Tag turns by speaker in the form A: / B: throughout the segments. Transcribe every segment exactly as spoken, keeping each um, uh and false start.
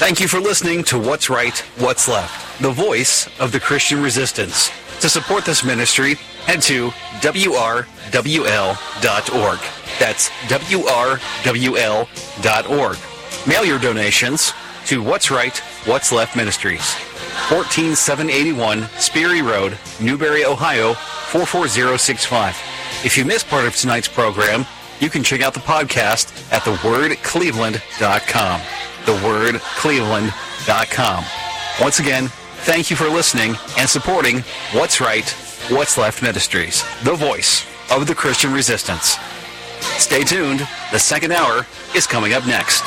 A: Thank you for listening to What's Right, What's Left, the voice of the Christian resistance. To support this ministry, head to W R W L dot org. That's W R W L dot org. Mail your donations to What's Right, What's Left Ministries, fourteen seven eighty-one Sperry Road, Newberry, Ohio, four four zero six five. If you missed part of tonight's program, you can check out the podcast at the word cleveland dot com. the word cleveland dot com. Once again, thank you for listening and supporting What's Right, What's Left Ministries, the voice of the Christian resistance. Stay tuned. The second hour is coming up next.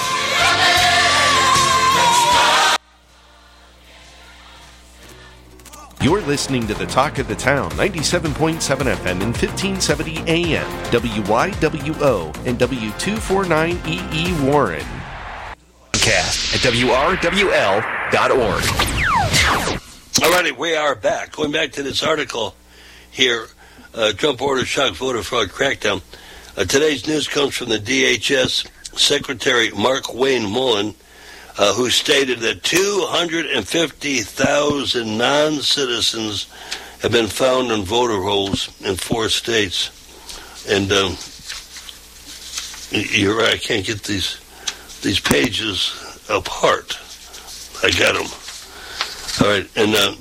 B: You're listening to the Talk of the Town, ninety-seven point seven F M and fifteen seventy A M, W Y W O and W two forty-nine E E Warren.
A: Podcast at W R W L dot org.
C: All righty, we are back. Going back to this article here, uh, Trump orders shock voter fraud crackdown. Uh, today's news comes from the D H S Secretary Mark Wayne Mullen, uh, who stated that two hundred fifty thousand non-citizens have been found in voter rolls in four states. And um, you're right, I can't get these these pages apart. I got them. All right, and uh,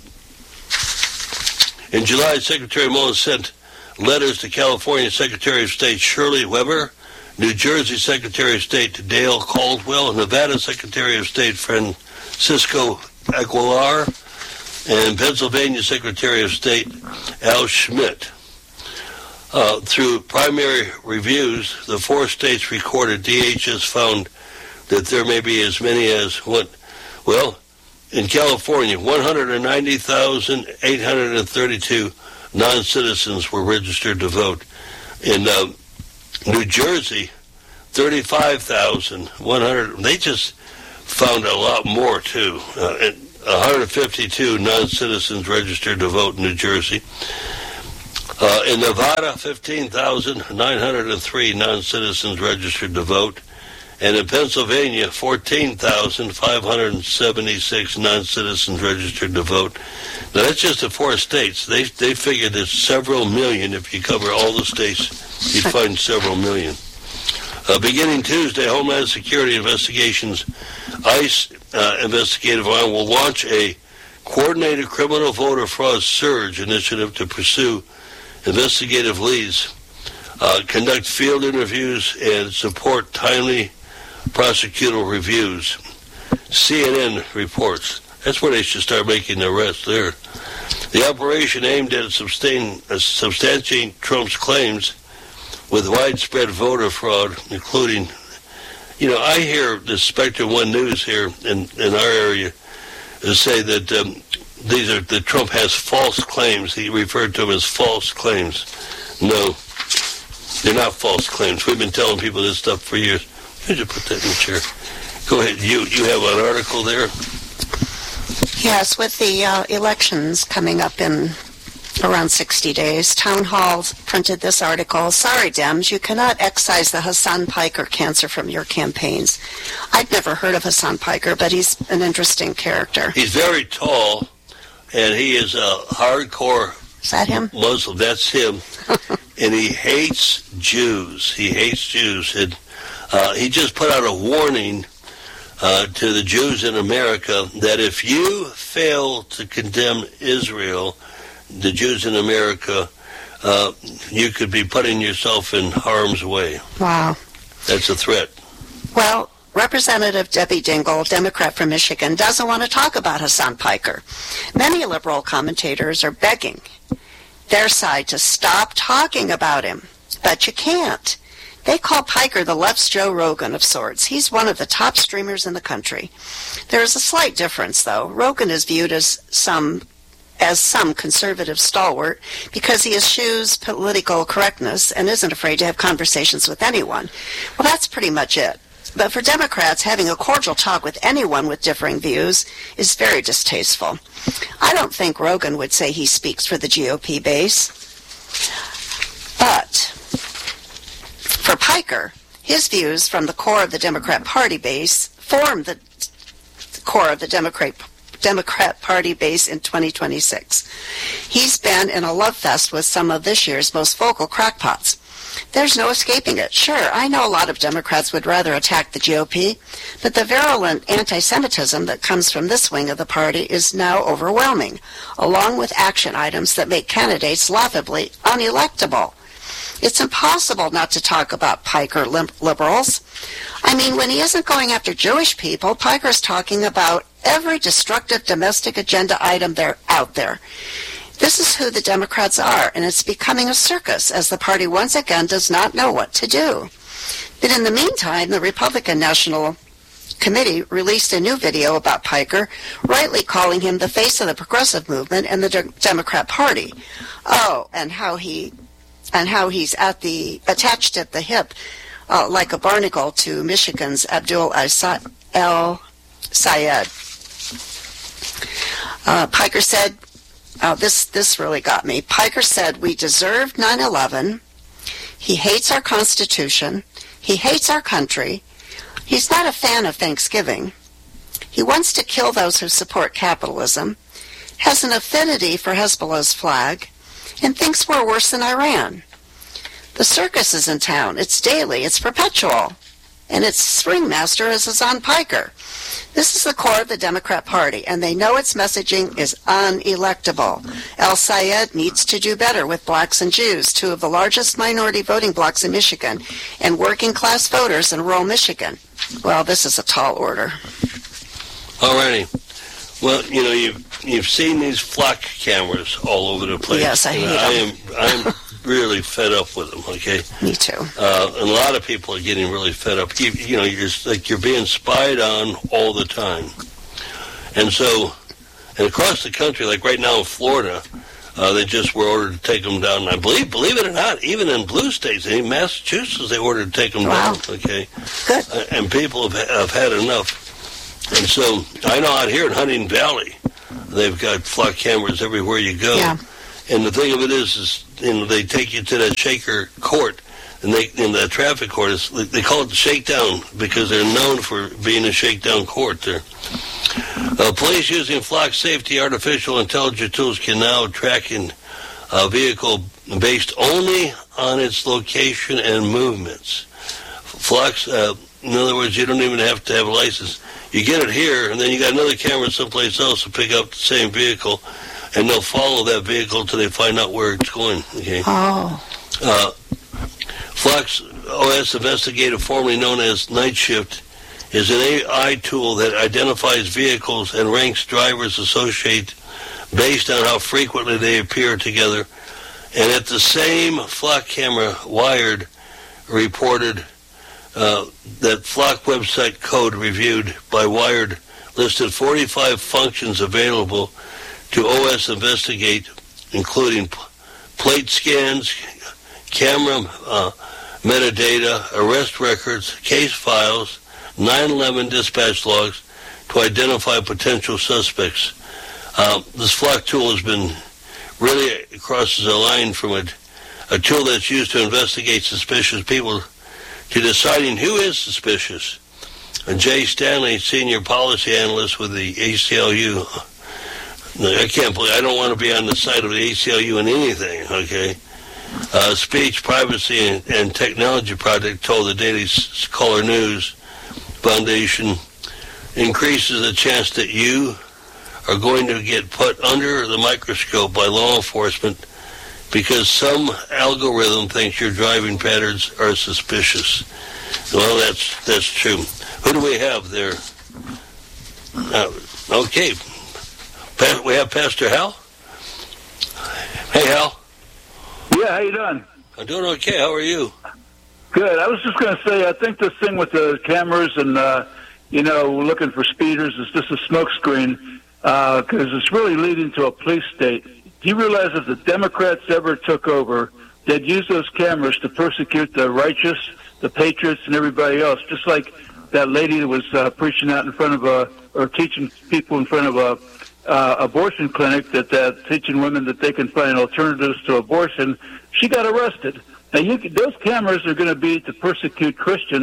C: in July, Secretary Mullen sent letters to California Secretary of State Shirley Weber, New Jersey Secretary of State Dale Caldwell, Nevada Secretary of State Francisco Aguilar, and Pennsylvania Secretary of State Al Schmidt. Uh, through primary reviews, the four states recorded, D H S found that there may be as many as, what, well, in California, one hundred ninety thousand eight hundred thirty-two non-citizens were registered to vote. In uh, New Jersey, thirty-five thousand one hundred, they just found a lot more, too. Uh, and one hundred fifty-two non-citizens registered to vote in New Jersey. Uh, in Nevada, fifteen thousand nine hundred three non-citizens registered to vote. And in Pennsylvania, fourteen thousand five hundred seventy-six non-citizens registered to vote. Now, that's just the four states. They they figured there's several million. If you cover all the states, you'd find several million. Uh, beginning Tuesday, Homeland Security Investigations, ICE uh, investigative arm will launch a coordinated criminal voter fraud surge initiative to pursue investigative leads, uh, conduct field interviews, and support timely prosecutorial reviews. C N N reports. That's where they should start making the arrests there. The operation aimed at sustain, uh, substantiating Trump's claims with widespread voter fraud, including, you know, I hear the Spectrum One News here in, in our area say that um, these are that Trump has false claims. He referred to them as false claims. No, they're not false claims. We've been telling people this stuff for years. Why don't you put that in the chair? Go ahead. You you have an article there?
D: Yes, with the uh, elections coming up in around sixty days, Town Hall printed this article. Sorry, Dems, you cannot excise the Hassan Piker cancer from your campaigns. I'd never heard of Hassan Piker, but he's an interesting character.
C: He's very tall, and he is a hardcore
D: Is that him?
C: Muslim. That's him. And he hates Jews. He hates Jews. And uh, he just put out a warning uh, to the Jews in America that if you fail to condemn Israel, the Jews in America, uh, you could be putting yourself in harm's way.
D: Wow.
C: That's a threat.
D: Well, Representative Debbie Dingell, Democrat from Michigan, doesn't want to talk about Hassan Piker. Many liberal commentators are begging their side to stop talking about him, but you can't. They call Piker the left's Joe Rogan of sorts. He's one of the top streamers in the country. There is a slight difference, though. Rogan is viewed as some as some conservative stalwart because he eschews political correctness and isn't afraid to have conversations with anyone. Well, that's pretty much it. But for Democrats, having a cordial talk with anyone with differing views is very distasteful. I don't think Rogan would say he speaks for the G O P base. But for Piker, his views from the core of the Democrat Party base form the core of the Democrat Democrat Party base in twenty twenty-six. He's been in a love fest with some of this year's most vocal crackpots. There's no escaping it. Sure, I know a lot of Democrats would rather attack the G O P, but the virulent anti-Semitism that comes from this wing of the party is now overwhelming, along with action items that make candidates laughably unelectable. It's impossible not to talk about Piker liberals. I mean, when he isn't going after Jewish people, Piker's talking about every destructive domestic agenda item there out there. This is who the Democrats are, and it's becoming a circus as the party once again does not know what to do. But in the meantime, the Republican National Committee released a new video about Piker, rightly calling him the face of the progressive movement and the de- Democrat Party. Oh, and how he and how he's at the attached at the hip uh, like a barnacle to Michigan's Abdul El-Sayed. Uh, Piker said, oh, this, this really got me. Piker said, we deserved nine eleven. He hates our Constitution. He hates our country. He's not a fan of Thanksgiving. He wants to kill those who support capitalism, has an affinity for Hezbollah's flag, and thinks we're worse than Iran. The circus is in town. It's daily. It's perpetual. And its ringmaster is Hasan Piker. This is the core of the Democrat Party, and they know its messaging is unelectable. El-Sayed needs to do better with blacks and Jews, two of the largest minority voting blocs in Michigan, and working-class voters in rural Michigan. Well, this is a tall order.
C: All righty. Well, you know, you've, you've seen these flock cameras all over the place.
D: Yes, I
C: you
D: hate
C: know,
D: them.
C: I am, I'm really fed up with them, okay?
D: Me too.
C: Uh, and a lot of people are getting really fed up. You, you know, you're like you're being spied on all the time. And so, and across the country, like right now in Florida, uh, they just were ordered to take them down. And I believe, believe it or not, even in blue states, in Massachusetts, they ordered to take them
D: wow.
C: down, okay?
D: Good.
C: Uh, and people have, have had enough. And so, I know out here in Huntington Valley, they've got flock cameras everywhere you go.
D: Yeah.
C: And the thing of it is, is you know, they take you to that shaker court, and they in the traffic court, is, they call it the shakedown because they're known for being a shakedown court there. Uh, police using flock safety artificial intelligence tools can now track in a vehicle based only on its location and movements. Flocks, uh, in other words, you don't even have to have a license. You get it here, and then you got another camera someplace else to pick up the same vehicle, and they'll follow that vehicle until they find out where it's going. Okay.
D: Oh.
C: Uh, Flock's O S Investigator, formerly known as Night Shift, is an A I tool that identifies vehicles and ranks drivers associated based on how frequently they appear together. And at the same Flock camera, Wired reported uh, that Flock website code reviewed by Wired listed forty-five functions available to O S Investigate, including p- plate scans, camera uh, metadata, arrest records, case files, nine eleven dispatch logs to identify potential suspects. Uh, this Flock tool has been really crosses a line from a, a tool that's used to investigate suspicious people to deciding who is suspicious. And Jay Stanley, Senior Policy Analyst with the A C L U, I can't believe, I don't want to be on the side of the A C L U in anything, okay? Uh, Speech, Privacy, and, and Technology Project told the Daily Caller News Foundation increases the chance that you are going to get put under the microscope by law enforcement because some algorithm thinks your driving patterns are suspicious. Well, that's that's true. Who do we have there? Uh, okay. Pa- we have Pastor Hal. Hey, Hal.
E: Yeah, how you doing?
C: I'm doing okay. How are you?
E: Good. I was just going to say, I think this thing with the cameras and, uh, you know, looking for speeders is just a smokescreen because uh, it's really leading to a police state. Do you realize if the Democrats ever took over, they'd use those cameras to persecute the righteous, the patriots, and everybody else, just like that lady that was uh, preaching out in front of a, or teaching people in front of a uh, abortion clinic, that uh, teaching women that they can find alternatives to abortion. She got arrested. Now, you, those cameras are going to be to persecute Christians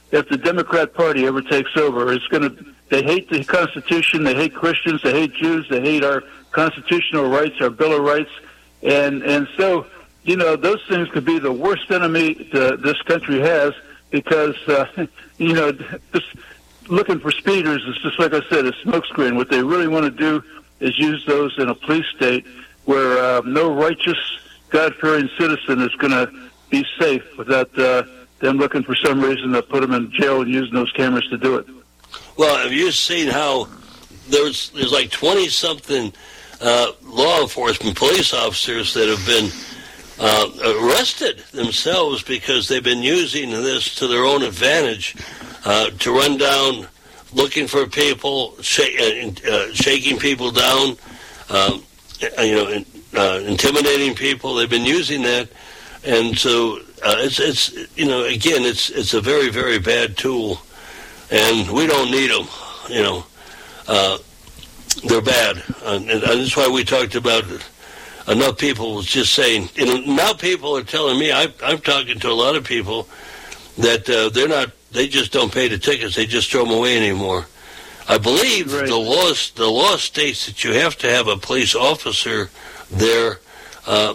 E: if the Democrat Party ever takes over. It's going to. They hate the Constitution. They hate Christians. They hate Jews. They hate our constitutional rights, our Bill of Rights, and and so you know those things could be the worst enemy that this country has because uh, you know just looking for speeders is just like I said, a smokescreen. What they really want to do is use those in a police state where uh, no righteous, God-fearing citizen is going to be safe without uh, them looking for some reason to put them in jail and using those cameras to do it.
C: Well, have you seen how there's there's like twenty-something uh, law enforcement police officers that have been uh, arrested themselves because they've been using this to their own advantage uh, to run down, looking for people, sh- uh, shaking people down, um, you know, uh, intimidating people. They've been using that, and so uh, it's it's you know again it's it's a very very bad tool. And we don't need them, you know. Uh, they're bad. And, and that's why we talked about it. Enough people just saying, you know, now people are telling me, I, I'm talking to a lot of people, that uh, they're not, they just don't pay the tickets. They just throw them away anymore. I believe right. the law, the law states that you have to have a police officer there uh,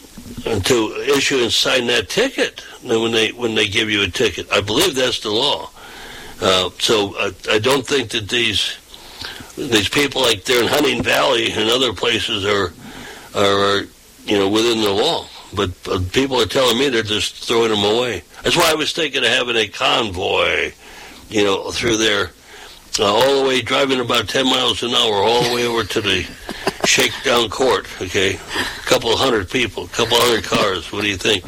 C: to issue and sign that ticket when they when they give you a ticket. I believe that's the law. Uh, so I, I don't think that these these people like they're in Hunting Valley and other places are are you know within the law. But uh, people are telling me they're just throwing them away. That's why I was thinking of having a convoy, you know, through there, uh, all the way driving about ten miles an hour, all the way over to the shakedown court. Okay, a couple of hundred people, a couple of hundred cars. What do you think?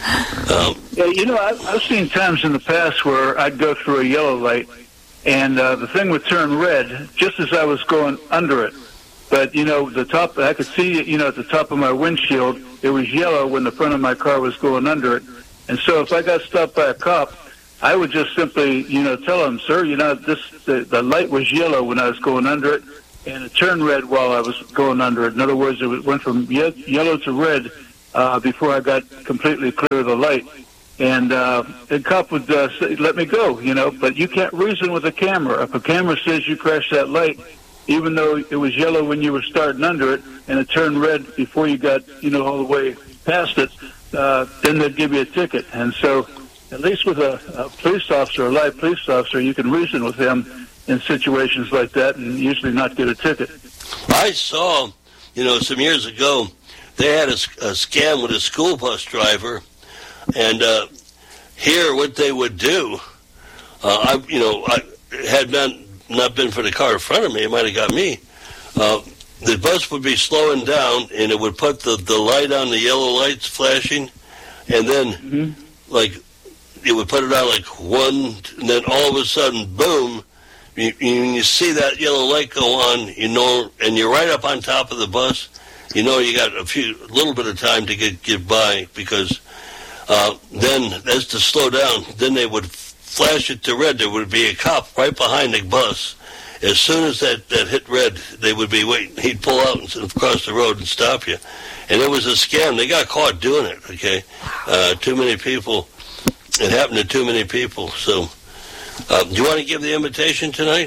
C: Um,
E: yeah, you know, I've, I've seen times in the past where I'd go through a yellow light, and uh, the thing would turn red just as I was going under it. But, you know, the top, I could see, you know, at the top of my windshield, it was yellow when the front of my car was going under it. And so if I got stopped by a cop, I would just simply, you know, tell him, sir, you know, this the, the light was yellow when I was going under it, and it turned red while I was going under it. In other words, it went from ye- yellow to red Uh, before I got completely clear of the light. And uh, the cop would uh, say, let me go, you know, but you can't reason with a camera. If a camera says you crashed that light, even though it was yellow when you were starting under it and it turned red before you got, you know, all the way past it, uh, then they'd give you a ticket. And so at least with a, a police officer, a live police officer, you can reason with them in situations like that and usually not get a ticket.
C: I saw, you know, some years ago, they had a, a scam with a school bus driver, and uh, here what they would do, uh, I, you know, I had not not been for the car in front of me, it might have got me. Uh, the bus would be slowing down, and it would put the, the light on, the yellow lights flashing, and then mm-hmm. like it would put it on like one, and then all of a sudden, boom! You, you, you see that yellow light go on, you know, and you're right up on top of the bus. You know, you got a few, a little bit of time to get, get by because uh, then, as to slow down, then they would flash it to red. There would be a cop right behind the bus. As soon as that, that hit red, they would be waiting. He'd pull out and across the road and stop you. And it was a scam. They got caught doing it, okay? Uh, too many people. It happened to too many people. So, uh, do you want to give the invitation tonight?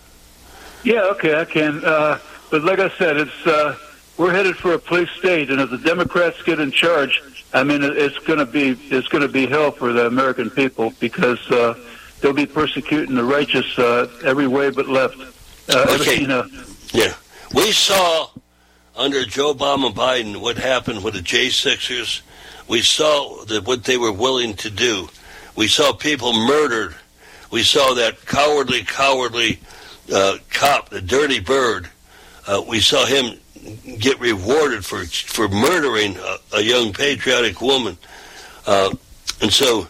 E: Yeah, okay, I can. Uh, but like I said, it's... Uh We're headed for a police state, and if the Democrats get in charge, I mean, it's going to be it's going to be hell for the American people because uh, they'll be persecuting the righteous uh, every way but left. Uh,
C: okay.
E: You know.
C: Yeah, we saw under Joe Obama Biden what happened with the J sixers. We saw that what they were willing to do. We saw people murdered. We saw that cowardly, cowardly uh, cop, the dirty bird. Uh, we saw him get rewarded for for murdering a, a young patriotic woman. Uh, and so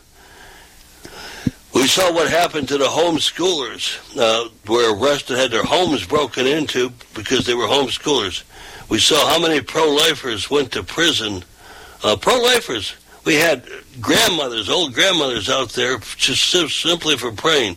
C: we saw what happened to the homeschoolers uh, were arrested, had their homes broken into because they were homeschoolers. We saw how many pro-lifers went to prison. Uh, pro-lifers, we had grandmothers, old grandmothers out there just simply for praying.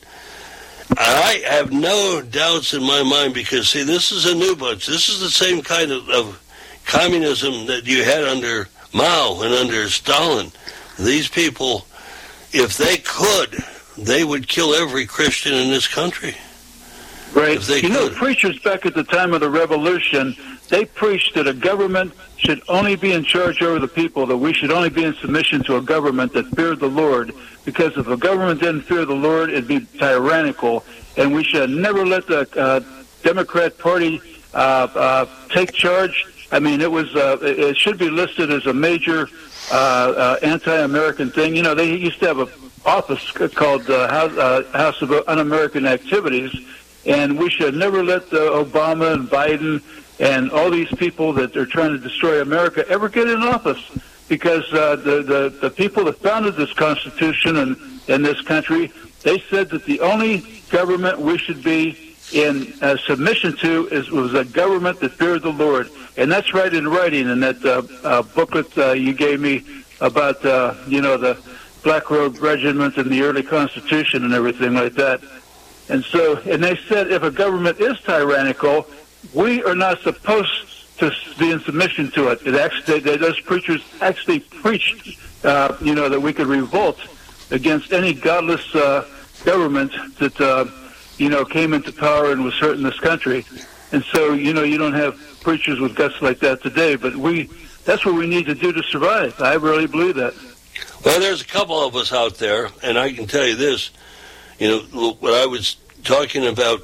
C: I have no doubts in my mind because, see, this is a new bunch. This is the same kind of, of communism that you had under Mao and under Stalin. These people, if they could, they would kill every Christian in this country.
E: Right.
C: If they
E: you know,
C: could.
E: preachers back at the time of the Revolution, they preached that a government should only be in charge over the people, that we should only be in submission to a government that feared the Lord, because if a government didn't fear the Lord, it'd be tyrannical, and we should never let the uh, Democrat Party uh, uh, take charge. I mean, it was uh, it should be listed as a major uh, uh, anti-American thing. You know, they used to have an office called uh, House, uh, House of Un-American Activities, and we should never let uh, Obama and Biden and all these people that are trying to destroy America ever get in office, because uh, the, the, the people that founded this Constitution and in this country, they said that the only government we should be in uh, submission to is was a government that feared the Lord. And that's right in writing in that uh, uh, booklet uh, you gave me about, uh, you know, the Black Robe Regiment and the early Constitution and everything like that. And so, and they said if a government is tyrannical, we are not supposed to be in submission to it. It actually, they, those preachers actually preached, uh, you know, that we could revolt against any godless uh, government that, uh, you know, came into power and was hurting this country. And so, you know, you don't have preachers with guts like that today, but we, that's what we need to do to survive. I really believe that.
C: Well, there's a couple of us out there, and I can tell you this, you know, what I was talking about,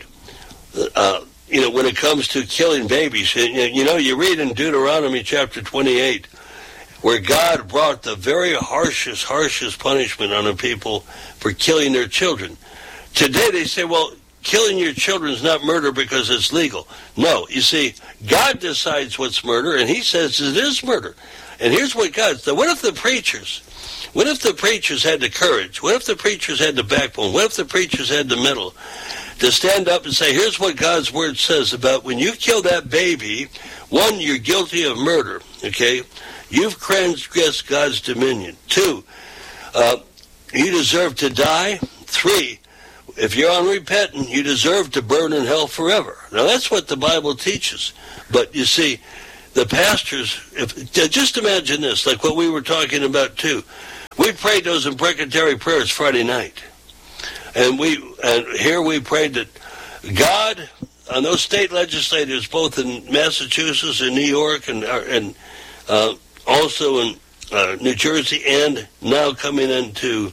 C: uh, you know, when it comes to killing babies, you know, you read in Deuteronomy chapter twenty-eight, where God brought the very harshest, harshest punishment on the people for killing their children. Today they say, well, killing your children is not murder because it's legal. No, you see, God decides what's murder, and he says it is murder. And here's what God said. What if the preachers, what if the preachers had the courage? What if the preachers had the backbone? What if the preachers had the mettle to stand up and say, here's what God's word says about when you kill that baby, one, you're guilty of murder, okay? You've transgressed God's dominion. Two, uh, you deserve to die. Three, if you're unrepentant, you deserve to burn in hell forever. Now, that's what the Bible teaches. But, you see, the pastors, if, just imagine this, like what we were talking about, too. We prayed those imprecatory prayers Friday night. And we, and here we prayed that God, on those state legislators, both in Massachusetts and New York and, and uh, also in uh, New Jersey and now coming into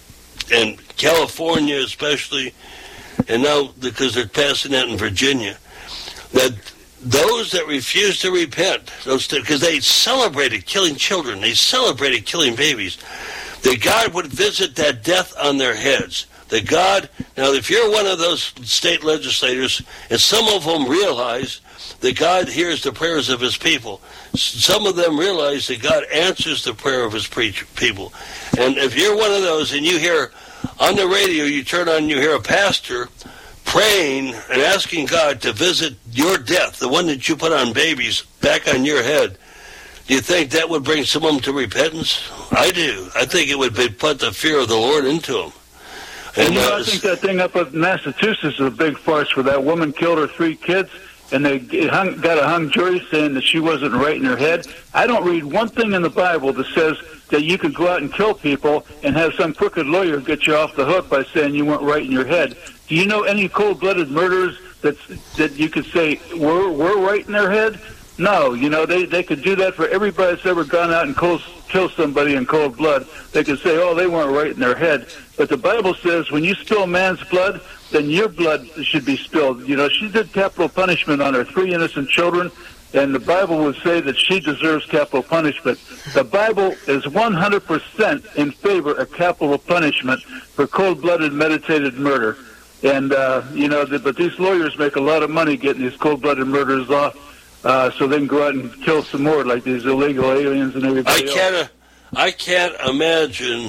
C: and California especially, and now because they're passing that in Virginia, that those that refuse to repent, those because they celebrated killing children, they celebrated killing babies, that God would visit that death on their heads. That God, now if you're one of those state legislators, and some of them realize that God hears the prayers of his people, some of them realize that God answers the prayer of his people. And if you're one of those and you hear on the radio, you turn on, you hear a pastor praying and asking God to visit your death, the one that you put on babies, back on your head, do you think that would bring some of them to repentance? I do. I think it would put the fear of the Lord into them.
E: And, you know, I think that thing up in Massachusetts is a big farce where that woman killed her three kids, and they hung, got a hung jury saying that she wasn't right in her head. I don't read one thing in the Bible that says that you could go out and kill people and have some crooked lawyer get you off the hook by saying you weren't right in your head. Do you know any cold-blooded murderers that that you could say were were right in their head? No, you know, they, they could do that for everybody that's ever gone out and cold, killed somebody in cold blood. They could say, oh, they weren't right in their head. But the Bible says when you spill man's blood, then your blood should be spilled. You know, she did capital punishment on her three innocent children, and the Bible would say that she deserves capital punishment. The Bible is one hundred percent in favor of capital punishment for cold-blooded, meditated murder. And, uh, you know, the, but these lawyers make a lot of money getting these cold-blooded murderers off. Uh, so they can go out and kill some more, like these illegal aliens and everybody
C: I can't,
E: else.
C: I can't imagine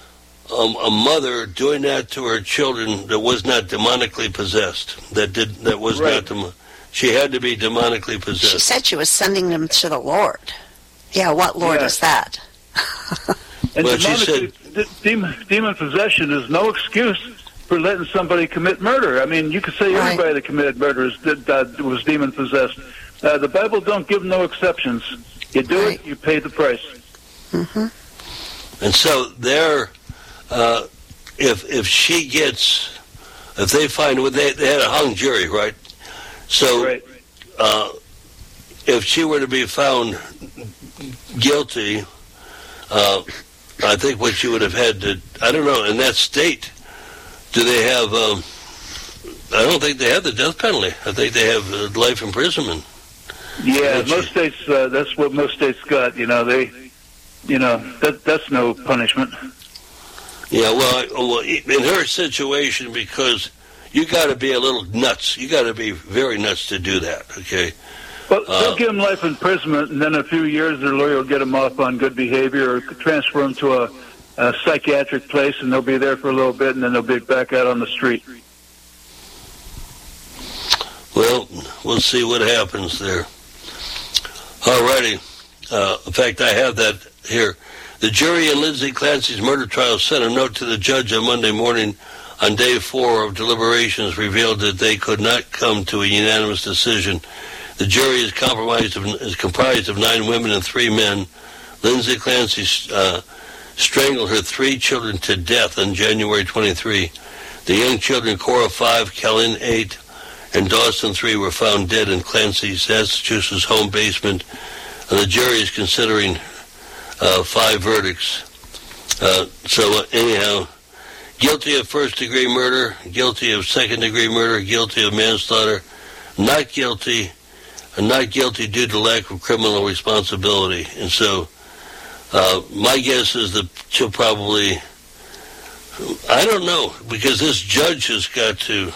C: um, a mother doing that to her children that was not demonically possessed. That did that was
E: right.
C: not dem- She had to be demonically possessed.
D: She said she was sending them to the Lord. Yeah, what Lord
E: yeah.
D: is that?
E: And
C: well, she said,
E: d- demon, demon possession is no excuse for letting somebody commit murder. I mean, you could say
D: right.
E: everybody that committed murder is, uh, was demon possessed. Uh, the Bible don't give no exceptions. You do
D: right.
E: it, you pay the price.
D: Mm-hmm.
C: And so there, uh, if if she gets, if they find, well, they, they had a hung jury, right? So
E: Right.
C: uh, if she were to be found guilty, uh, I think what she would have had to, I don't know, in that state, do they have, um, I don't think they have the death penalty. I think they have uh, life imprisonment.
E: Yeah, most states, uh, that's what most states got, you know, they, you know, that that's no punishment.
C: Yeah, well, I, well, in her situation, because you got to be a little nuts. You got to be very nuts to do that, okay?
E: Well,
C: Uh,
E: they'll give them life imprisonment, and then in a few years their lawyer will get them off on good behavior or transfer them to a, a psychiatric place, and they'll be there for a little bit, and then they'll be back out on the street.
C: Well, we'll see what happens there. All righty. Uh, in fact, I have that here. The jury in Lindsay Clancy's murder trial sent a note to the judge on Monday morning on day four of deliberations revealed that they could not come to a unanimous decision. The jury is comprised of, is comprised of nine women and three men. Lindsay Clancy uh, strangled her three children to death on January twenty-third. The young children, Cora five, Kellen eight, and Dawson three, were found dead in Clancy's Massachusetts home basement. And the jury is considering uh, five verdicts. Uh, so uh, anyhow, guilty of first-degree murder, guilty of second-degree murder, guilty of manslaughter, not guilty, and not guilty due to lack of criminal responsibility. And so uh, my guess is that she'll probably, I don't know, because this judge has got to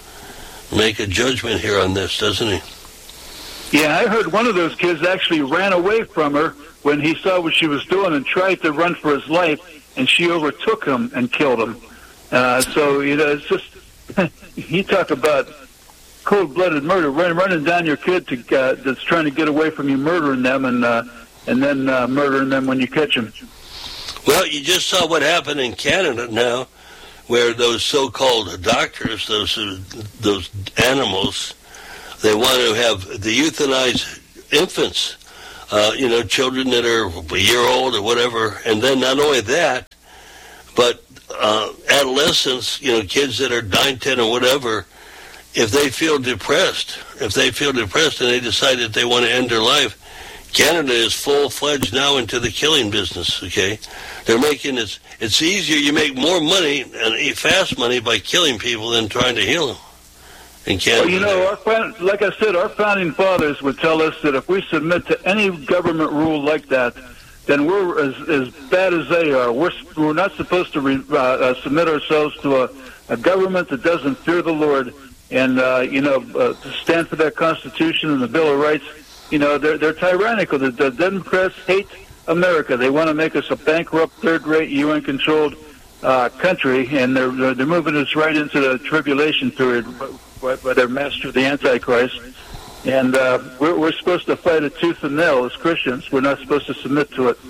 C: make a judgment here on this, doesn't he?
E: Yeah, I heard one of those kids actually ran away from her when he saw what she was doing and tried to run for his life, and she overtook him and killed him. Uh, so, you know, it's just, you talk about cold-blooded murder, run, running down your kid to, uh, that's trying to get away from you, murdering them, and uh, and then uh, murdering them when you catch them.
C: Well, you just saw what happened in Canada now, where those so-called doctors, those uh, those animals, they want to have the euthanized infants, uh, you know, children that are a year old or whatever, and then not only that, but uh, adolescents, you know, kids that are nine, ten, or whatever, if they feel depressed, if they feel depressed and they decide that they want to end their life, Canada is full-fledged now into the killing business, okay? They're making it, it's easier, you make more money and fast money by killing people than trying to heal them in Canada.
E: Well, you know, our, found- like I said, our founding fathers would tell us that if we submit to any government rule like that, then we're as, as bad as they are. We're, we're not supposed to re, uh, uh, submit ourselves to a, a government that doesn't fear the Lord and, uh, you know, uh, to stand for that Constitution and the Bill of Rights. You know, they're, they're tyrannical. The, the Democrats hate America. They want to make us a bankrupt, third-rate, U N-controlled uh, country, and they're, they're moving us right into the tribulation period where, where they're master of the Antichrist. And uh, we're, we're supposed to fight it tooth and nail as Christians. We're not supposed to submit to it.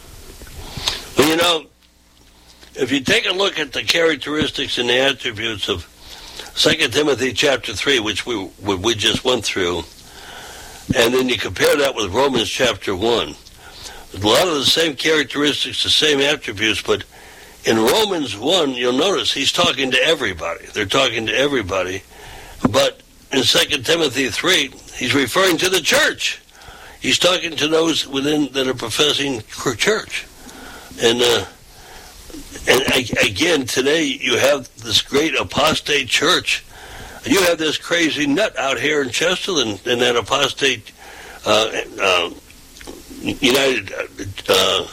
C: Well, you know, if you take a look at the characteristics and the attributes of Second Timothy chapter three, which we we just went through, and then you compare that with Romans chapter one, a lot of the same characteristics, the same attributes, but in Romans one, you'll notice he's talking to everybody. They're talking to everybody. But in Second Timothy three, he's referring to the church. He's talking to those within that are professing church. And, uh, and again, today you have this great apostate church. You have this crazy nut out here in Chesterland in that apostate uh, uh, United uh,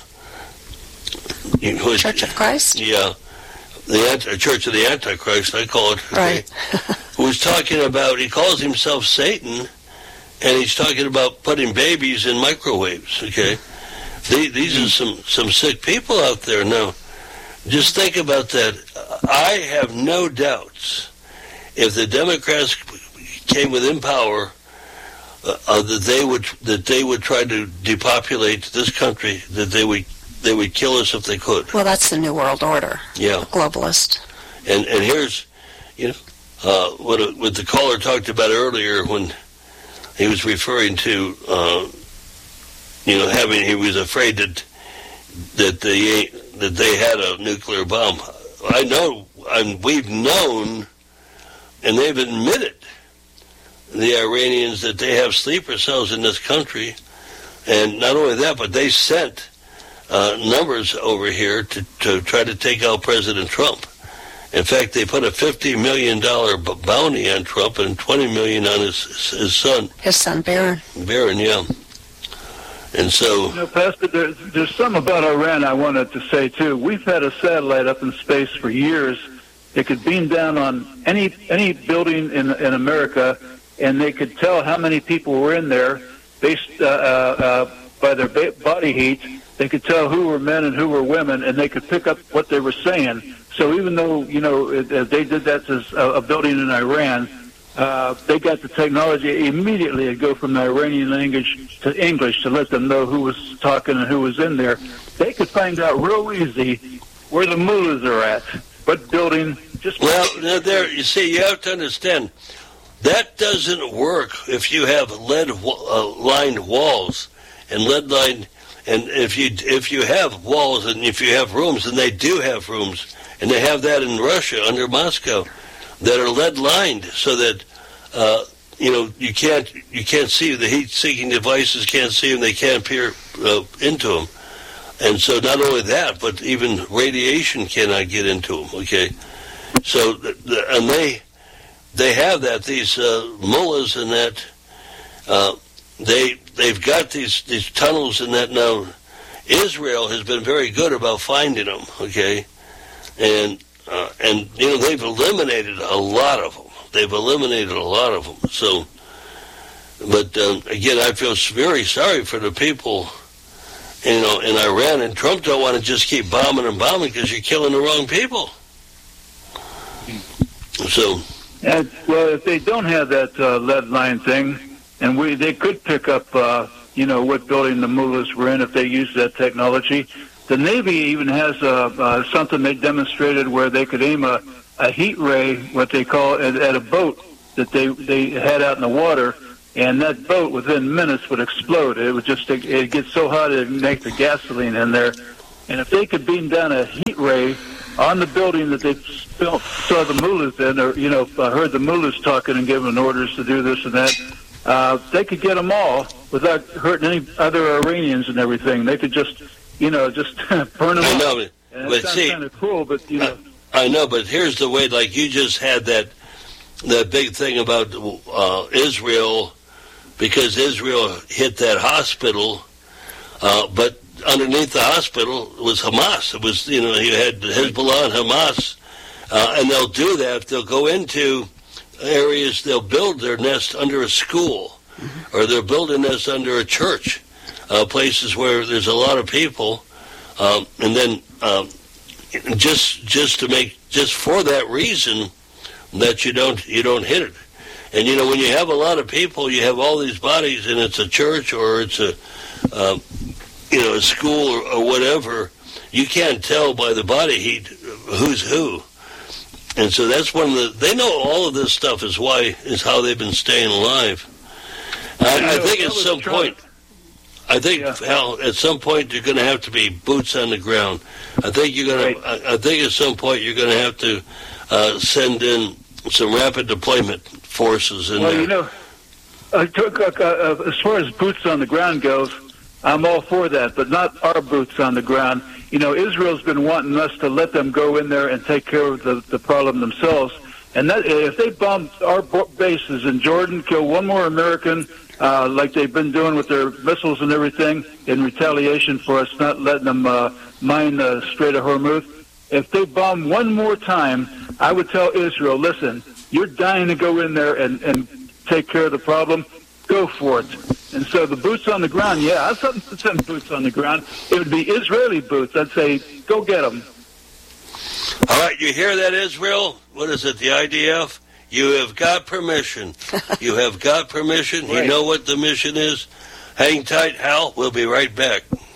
D: Church of Christ?
C: Yeah, the Anti- Church of the Antichrist, I call it. Okay?
D: Right.
C: Who's talking about, he calls himself Satan, and he's talking about putting babies in microwaves, okay? These, these are some, some sick people out there now. Just think about that. I have no doubts if the Democrats came within power uh, uh, that they would that they would try to depopulate this country, that they would they would kill us if they could.
D: Well, that's the New World Order.
C: Yeah.
D: Globalist.
C: And and here's, you know, uh, what a, what the caller talked about earlier when he was referring to, uh, you know, having he was afraid that that they that they had a nuclear bomb. I know, and we've known, and they've admitted, the Iranians, that they have sleeper cells in this country. And not only that, but they sent uh, numbers over here to, to try to take out President Trump. In fact, they put a fifty million dollars bounty on Trump and twenty million dollars on his, his son.
D: His son, Barron.
C: Barron, yeah. And so...
E: You know, Pastor, there's, there's something about Iran I wanted to say, too. We've had a satellite up in space for years. It could beam down on any any building in in America, and they could tell how many people were in there based uh, uh, by their ba- body heat. They could tell who were men and who were women, and they could pick up what they were saying. So even though, you know, it, uh, they did that to a, a building in Iran, uh, they got the technology immediately to go from the Iranian language to English to let them know who was talking and who was in there. They could find out real easy where the mullahs are at, what building. Just
C: well, now there, you see, you have to understand, that doesn't work if you have lead-lined uh, walls and lead-lined, and if you if you have walls and if you have rooms, and they do have rooms, and they have that in Russia under Moscow, that are lead-lined, so that uh, you know you can't you can't see the heat-seeking devices, can't see them, they can't peer uh, into them, and so not only that, but even radiation cannot get into them. Okay, so the, the, and they. They have that, these uh, mullahs and that, uh, they, they've got these, these tunnels and that now. Israel has been very good about finding them, okay? And, uh, and you know, they've eliminated a lot of them. They've eliminated a lot of them. So, but um, again, I feel very sorry for the people, you know, in Iran. And Trump don't want to just keep bombing and bombing because you're killing the wrong people. So...
E: Uh, well, if they don't have that uh, lead line thing, and we they could pick up, uh, you know, what building the mullahs were in if they use that technology. The Navy even has uh, uh, something they demonstrated where they could aim a, a heat ray, what they call, at, at a boat that they they had out in the water, and that boat within minutes would explode. It would just it get so hot it would make the gasoline in there. And if they could beam down a heat ray on the building that they saw the mullahs in, or, you know, heard the mullahs talking and giving orders to do this and that, uh, they could get them all without hurting any other Iranians and everything. They could just, you know, just burn them
C: I
E: up.
C: know, but,
E: And
C: but
E: that
C: see,
E: kind of cruel, but, you know.
C: I, I know, but here's the way, like you just had that, that big thing about uh, Israel, because Israel hit that hospital, uh, but underneath the hospital was Hamas. It was, you know, you had Hezbollah and Hamas, uh, and they'll do that. They'll go into areas, they'll build their nest under a school, mm-hmm. or they'll build a nest under a church, uh, places where there's a lot of people, um, and then um, just just to make, just for that reason, that you don't you don't hit it. And, you know, when you have a lot of people, you have all these bodies, and it's a church or it's a... Uh, you know, a school or, or whatever, you can't tell by the body heat who's who. And so that's one of the, they know all of this stuff is why, is how they've been staying alive. I, I think at some point, I think, yeah. Hal, at some point you're going to have to be boots on the ground. I think you're going to, I, I think at some point you're going to have to uh, send in some rapid deployment forces in
E: well,
C: there.
E: Well, you know, uh, to, uh, as far as boots on the ground goes, I'm all for that, but not our boots on the ground. You know, Israel's been wanting us to let them go in there and take care of the, the problem themselves. And that, if they bomb our bases in Jordan, kill one more American, uh, like they've been doing with their missiles and everything, in retaliation for us not letting them uh, mine the Strait of Hormuz, if they bomb one more time, I would tell Israel, listen, you're dying to go in there and, and take care of the problem. Go for it. And so the boots on the ground, yeah, I'd send boots on the ground. It would be Israeli boots. I'd say, go get them.
C: All right, you hear that, Israel? What is it, the I D F? You have got permission. You have got permission. Right. You know what the mission is. Hang tight, Hal. We'll be right back.